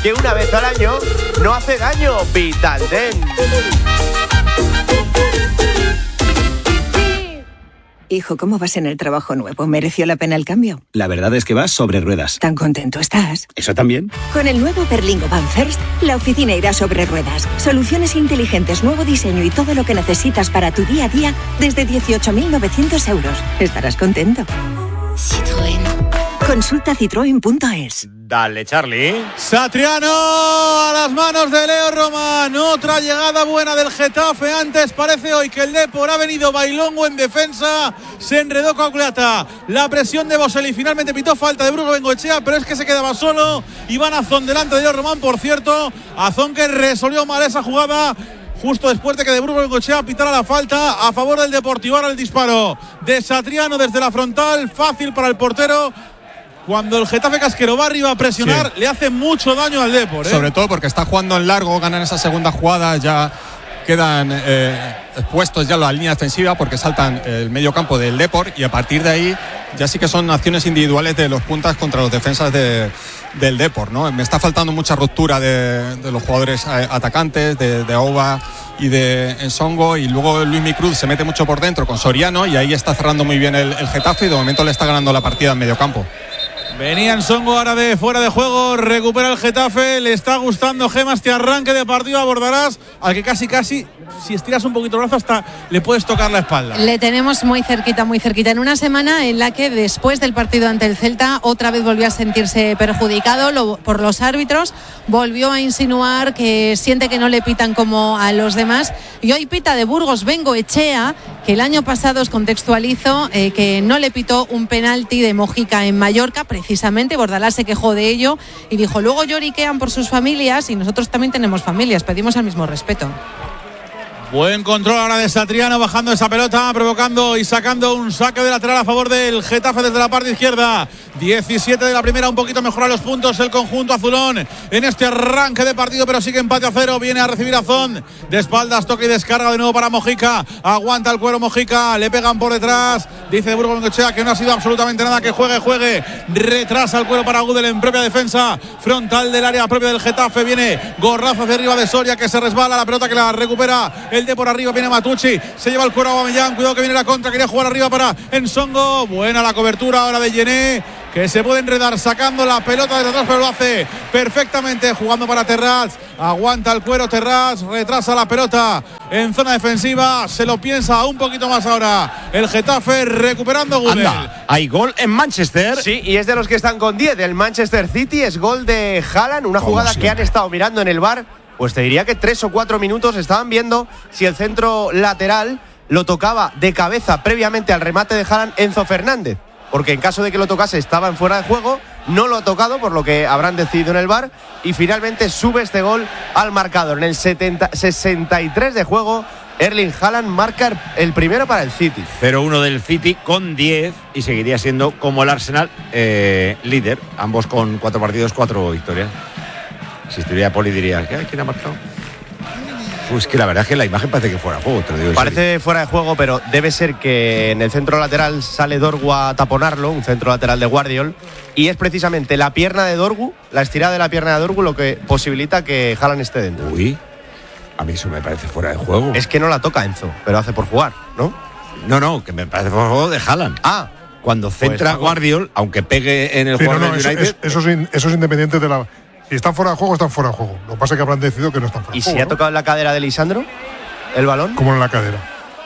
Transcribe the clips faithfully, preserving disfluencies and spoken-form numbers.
que una vez al año no hace daño. Vitaldent. Hijo, ¿cómo vas en el trabajo nuevo? ¿Mereció la pena el cambio? La verdad es que vas sobre ruedas. ¿Tan contento estás? ¿Eso también? Con el nuevo Berlingo Van First, la oficina irá sobre ruedas. Soluciones inteligentes, nuevo diseño y todo lo que necesitas para tu día a día desde dieciocho mil novecientos euros. Estarás contento. Citroën. Consulta citroen punto es. Dale, Charlie. Satriano a las manos de Leo Román. Otra llegada buena del Getafe. Antes parece hoy que el Depor ha venido bailongo en defensa. Se enredó con Culeata. La presión de Boselli. Finalmente pitó falta de Bruno Bengoechea, pero es que se quedaba solo. Iván Azón delante de Leo Román, por cierto. Azón que resolvió mal esa jugada justo después de que de Bruno Bengoechea pitara la falta a favor del Deportivo. Ahora el disparo de Satriano desde la frontal. Fácil para el portero. Cuando el Getafe Casquero va arriba a presionar, sí, le hace mucho daño al Depor, ¿eh? Sobre todo porque está jugando en largo, ganan esa segunda jugada, ya quedan eh, expuestos ya la línea defensiva porque saltan el medio campo del Depor y a partir de ahí ya sí que son acciones individuales de los puntas contra los defensas de, del Depor, ¿no? Me está faltando mucha ruptura de, de los jugadores atacantes, de, de Oba y de Ensongo, y luego Luismi Cruz se mete mucho por dentro con Soriano y ahí está cerrando muy bien el, el Getafe y de momento le está ganando la partida en medio campo. Venía Ensongo ahora de fuera de juego, recupera el Getafe, le está gustando Gema este arranque de partido, abordarás al que casi casi, si estiras un poquito el brazo hasta le puedes tocar la espalda. Le tenemos muy cerquita, muy cerquita, en una semana en la que después del partido ante el Celta otra vez volvió a sentirse perjudicado lo, por los árbitros, volvió a insinuar que siente que no le pitan como a los demás y hoy pita de Burgos Bengoechea, que el año pasado os contextualizo eh, que no le pitó un penalti de Mojica en Mallorca, precisamente Bordalás se quejó de ello y dijo, luego lloriquean por sus familias y nosotros también tenemos familias, pedimos el mismo respeto. Buen control ahora de Satriano, bajando esa pelota, provocando y sacando un saque de lateral a favor del Getafe desde la parte izquierda. diecisiete de la primera, un poquito mejora los puntos el conjunto azulón en este arranque de partido, pero sigue empate a cero. Viene a recibir Azón, de espaldas, toque y descarga de nuevo para Mojica. Aguanta el cuero Mojica, le pegan por detrás. Dice de Burgos Bengoechea que no ha sido absolutamente nada, que juegue, juegue. Retrasa el cuero para Gudel en propia defensa, frontal del área propia del Getafe. Viene gorrazo hacia arriba de Soria, que se resbala, la pelota que la recupera el de por arriba, viene Matucci, se lleva el cuero a Aubameyang, cuidado que viene la contra, quería jugar arriba para Ensongo, buena la cobertura ahora de Yené, que se puede enredar sacando la pelota desde atrás, pero lo hace perfectamente, jugando para Terraz, aguanta el cuero Terraz, retrasa la pelota en zona defensiva, se lo piensa un poquito más ahora el Getafe, recuperando Gudel. Anda, hay gol en Manchester. Sí, y es de los que están con diez del Manchester City, es gol de Haaland, una jugada que han estado mirando en el V A R. Pues te diría que tres o cuatro minutos estaban viendo si el centro lateral lo tocaba de cabeza previamente al remate de Haaland Enzo Fernández, porque en caso de que lo tocase estaba en fuera de juego, no lo ha tocado, por lo que habrán decidido en el V A R, y finalmente sube este gol al marcador. En el setenta, sesenta y tres de juego, Erling Haaland marca el primero para el City. cero uno del City con diez y seguiría siendo como el Arsenal eh, líder, ambos con cuatro partidos, cuatro victorias. Si estuviera Poli diría, ¿qué? ¿Quién ha marcado? Pues que la verdad es que la imagen parece que fuera de juego, te lo digo. Parece fuera de juego, pero debe ser que en el centro lateral sale Dorgu a taponarlo, un centro lateral de Guardiol, y es precisamente la pierna de Dorgu, la estirada de la pierna de Dorgu, lo que posibilita que Haaland esté dentro. Uy, a mí eso me parece fuera de juego. Es que no la toca Enzo, pero hace por jugar, ¿no? No, no, que me parece fuera de juego de Haaland. Ah, cuando centra pues, Guardiol, aunque pegue en el sí, jugador no, no, del eso, United. Eso, eso, es, eso es independiente de la. Si están fuera de juego, están fuera de juego. Lo que pasa es que habrán decidido que no están fuera ¿Y de juego. si ha ¿no? tocado en la cadera de Lisandro el balón? Como en la cadera.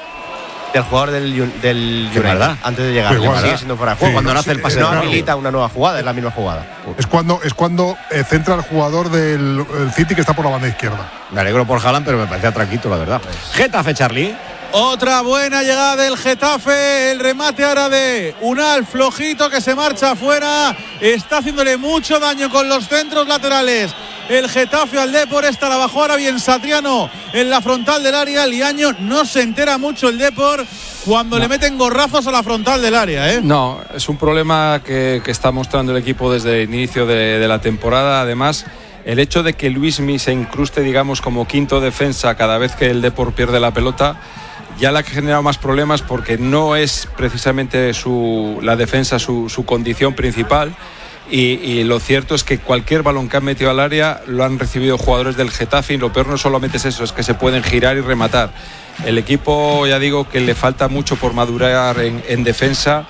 Del jugador del, del United, verdad, antes de llegar. Igual, sigue siendo fuera de juego. Sí, cuando no hace el pase no de habilita una nueva jugada, es la misma jugada. Es cuando, es cuando eh, centra el jugador del el City que está por la banda izquierda. Me alegro por Haaland, pero me parece atraquito, la verdad. Getafe, Charlie. Otra buena llegada del Getafe, el remate ahora de Unal, flojito, que se marcha afuera, está haciéndole mucho daño con los centros laterales. El Getafe al Depor, esta la bajó ahora bien Satriano en la frontal del área. Liaño no se entera mucho el Depor cuando no. le meten gorrazos a la frontal del área, ¿eh? No, es un problema que, que está mostrando el equipo desde el inicio de, de la temporada. Además, el hecho de que Luismi se incruste, digamos, como quinto defensa cada vez que el Depor pierde la pelota, ya le ha generado más problemas porque no es precisamente su, la defensa su, su condición principal. Y, y lo cierto es que cualquier balón que han metido al área lo han recibido jugadores del Getafe, y lo peor no solamente es eso, es que se pueden girar y rematar. El equipo, ya digo, que le falta mucho por madurar en, en defensa.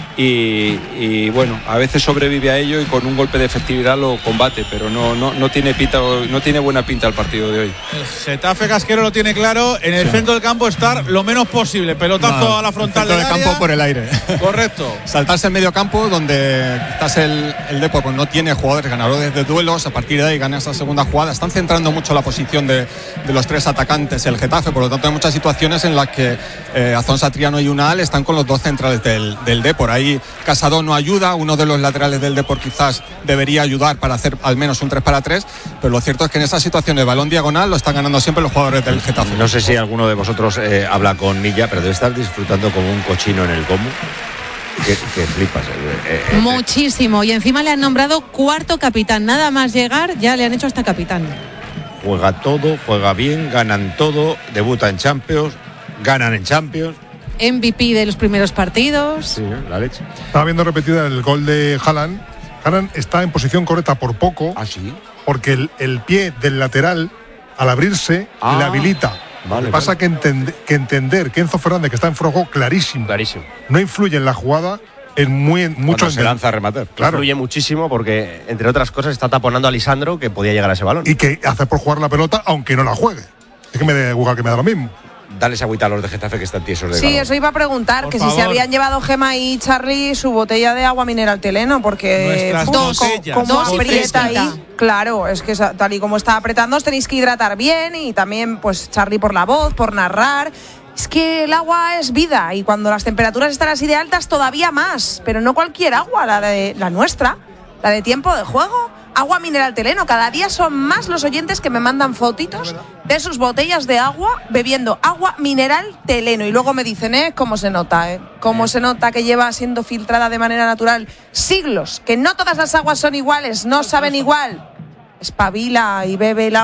Y, y bueno, a veces sobrevive a ello y con un golpe de efectividad lo combate, pero no, no, no tiene pinta, no tiene buena pinta el partido de hoy. El Getafe Casquero lo tiene claro, en el sí. centro del campo estar lo menos posible, pelotazo no, a la frontal del área. Centro del campo por el aire. Correcto. Saltarse en medio campo donde estás el, el Depor, pues no tiene jugadores ganadores de duelos, a partir de ahí gana esa segunda jugada. Están centrando mucho la posición de, de los tres atacantes el Getafe, por lo tanto hay muchas situaciones en las que eh, Azón, Satriano y Unal están con los dos centrales del, del Depor. Ahí Casado no ayuda, uno de los laterales del Depor quizás debería ayudar para hacer al menos un tres para tres, pero lo cierto es que en esas situaciones de balón diagonal lo están ganando siempre los jugadores del Getafe. No sé si alguno de vosotros eh, habla con Milla, pero debe estar disfrutando como un cochino en el Gomu. Que, que flipas. Eh, eh, Muchísimo, y encima le han nombrado cuarto capitán, nada más llegar ya le han hecho hasta capitán. Juega todo, juega bien, ganan todo, debuta en Champions, ganan en Champions. M V P de los primeros partidos. Sí, la leche. Estaba viendo repetida el gol de Haaland. Haaland está en posición correcta por poco. ¿Ah, sí? Porque el, el pie del lateral, al abrirse, ah, le habilita. Vale, Lo que pasa vale. que, entend, que entender que Enzo Fernández, que está en fuego clarísimo, clarísimo, no influye en la jugada en muy mucho. Se lanza a rematar. Claro. Influye muchísimo porque, entre otras cosas, está taponando a Lisandro, que podía llegar a ese balón. Y que hace por jugar la pelota, aunque no la juegue. Es que me da igual, que me da lo mismo. Dale esa agüita a los de Getafe que están tiesos de Sí, calor. Eso iba a preguntar, por que favor. si se habían llevado Gemma y Charly su botella de agua mineral Teleno, porque Nuestras dos, botellas. como Dos y aprieta fresquita. ahí. Claro, es que tal y como está apretando os tenéis que hidratar bien, y también pues Charly por la voz, por narrar. Es que el agua es vida, y cuando las temperaturas están así de altas todavía más, pero no cualquier agua, la de la nuestra, la de Tiempo de Juego. Agua mineral Teleno. Cada día son más los oyentes que me mandan fotitos de sus botellas de agua bebiendo agua mineral Teleno. Y luego me dicen, ¿eh? ¿Cómo se nota? ¿eh? ¿Cómo se nota que lleva siendo filtrada de manera natural siglos? Que no todas las aguas son iguales, no saben igual. Espabila y bebe el agua.